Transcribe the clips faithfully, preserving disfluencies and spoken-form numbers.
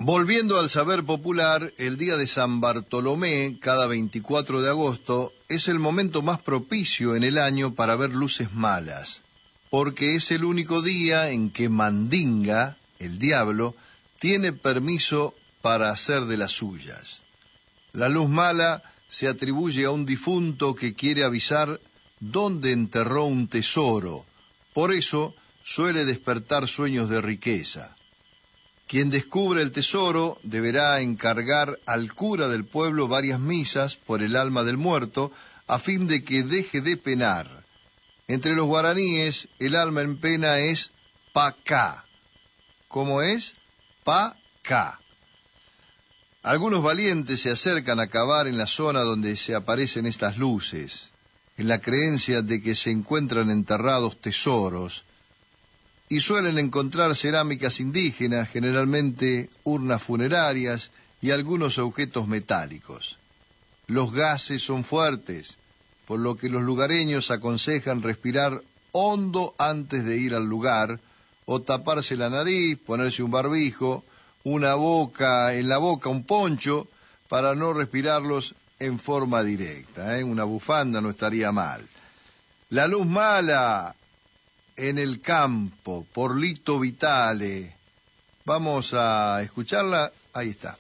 Volviendo al saber popular, el día de San Bartolomé, cada veinticuatro de agosto, es el momento más propicio en el año para ver luces malas, porque es el único día en que Mandinga, el diablo, tiene permiso para hacer de las suyas. La luz mala se atribuye a un difunto que quiere avisar dónde enterró un tesoro, por eso suele despertar sueños de riqueza. Quien descubre el tesoro deberá encargar al cura del pueblo varias misas por el alma del muerto, a fin de que deje de penar. Entre los guaraníes, el alma en pena es pacá. ¿Cómo es? Pacá. Algunos valientes se acercan a cavar en la zona donde se aparecen estas luces, en la creencia de que se encuentran enterrados tesoros, y suelen encontrar cerámicas indígenas, generalmente urnas funerarias y algunos objetos metálicos. Los gases son fuertes, por lo que los lugareños aconsejan respirar hondo antes de ir al lugar, o taparse la nariz, ponerse un barbijo, una boca, en la boca un poncho, para no respirarlos en forma directa, ¿eh? Una bufanda no estaría mal. La luz mala en el campo, por Lito Vitale. Vamos a escucharla, ahí está.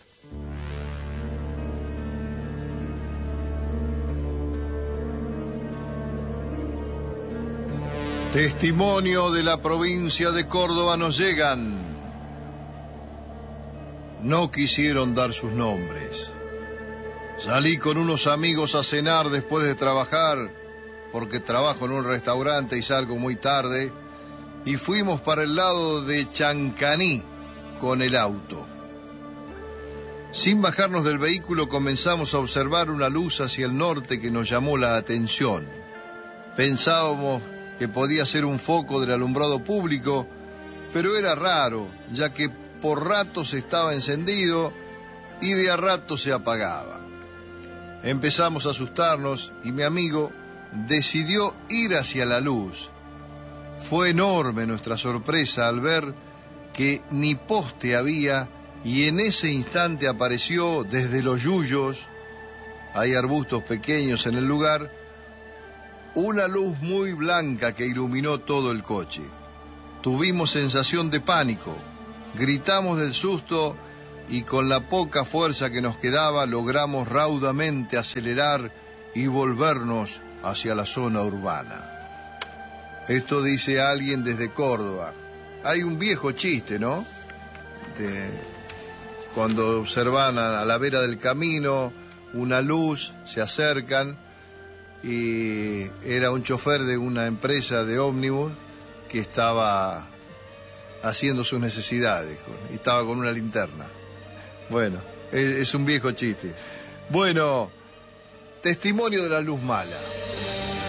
Testimonio de la provincia de Córdoba nos llegan. No quisieron dar sus nombres. Salí con unos amigos a cenar después de trabajar, porque trabajo en un restaurante y salgo muy tarde, y fuimos para el lado de Chancaní con el auto. Sin bajarnos del vehículo comenzamos a observar una luz hacia el norte que nos llamó la atención. Pensábamos que podía ser un foco del alumbrado público, pero era raro, ya que por ratos estaba encendido y de a rato se apagaba. Empezamos a asustarnos y mi amigo decidió ir hacia la luz. Fue enorme nuestra sorpresa al ver que ni poste había, y en ese instante apareció desde los yuyos, hay arbustos pequeños en el lugar, una luz muy blanca que iluminó todo el coche. Tuvimos sensación de pánico, gritamos del susto y con la poca fuerza que nos quedaba logramos raudamente acelerar y volvernos hacia la zona urbana. Esto dice alguien desde Córdoba. Hay un viejo chiste, ¿no? De, cuando observan a, a la vera del camino una luz, se acercan, y era un chofer de una empresa de ómnibus que estaba haciendo sus necesidades y estaba con una linterna. Bueno, es, es un viejo chiste. Bueno, testimonio de la luz mala.